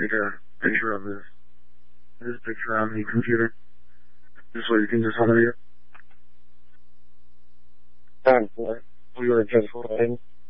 take a picture of this picture on the computer, just so you can just have it here. We were just